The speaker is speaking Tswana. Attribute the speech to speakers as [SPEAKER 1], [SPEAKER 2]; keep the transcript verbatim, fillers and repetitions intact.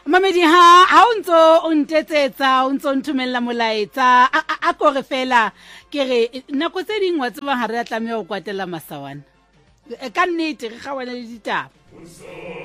[SPEAKER 1] Mamedi ha ha o ntso o ntetsetsa o ntso o nthumella molaetsa a ko re fela ke re nako tse dingwe wa tseba ha re a tlameha go kwatela masawana ka nnete re ga wana le ditaba